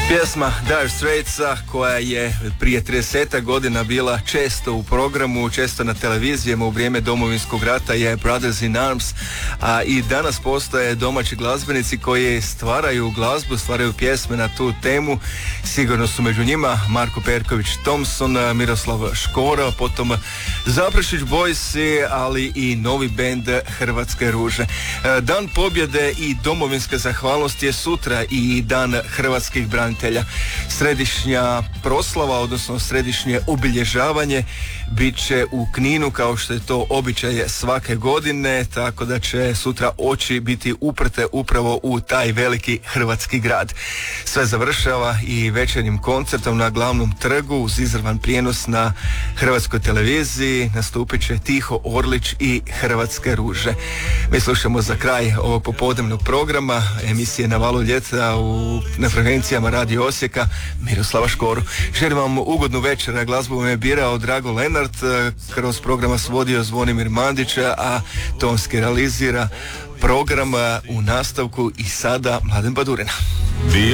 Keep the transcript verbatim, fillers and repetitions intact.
Pjesma Dire Straitsa koja je prije trideset godina bila često u programu, često na televizijama u vrijeme Domovinskog rata je Brothers in Arms, a i danas postoje domaći glazbenici koji stvaraju glazbu, stvaraju pjesme na tu temu. Sigurno su među njima Marko Perković Thompson, Miroslav Škoro, potom Zaprešić Boysi, ali i novi bend Hrvatske ruže. Dan pobjede i domovinske zahvalnosti je sutra i dan hrvatskih branitelja. Središnja proslava, odnosno središnje obilježavanje bit će u Kninu, kao što je to običaj svake godine, tako da će sutra oči biti uprte upravo u taj veliki hrvatski grad. Sve završava i večernjim koncertom na glavnom trgu uz izravan prijenos na Hrvatskoj televiziji. Nastupit će Tiho Orlić i Hrvatske ruže. Mi slušamo za kraj ovog popodnevnog programa emisije Na valu ljeta u, na frekvencijama Radio Osijeka Miroslava Škoru. Želim vam ugodnu večer, a glazbu me je birao Drago Lenart, kroz programa svodio Zvonimir Mandić, a tonski realizira program u nastavku i sada Mladen Badurina.